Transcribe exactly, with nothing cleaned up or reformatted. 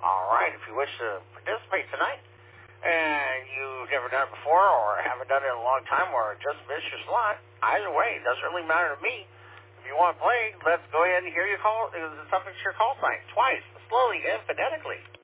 All right, if you wish to participate tonight, and you've never done it before or haven't done it in a long time or just missed your slot, either way, it doesn't really matter to me. If you want to play, let's go ahead and hear your call. The subject to your call sign twice, slowly and phonetically.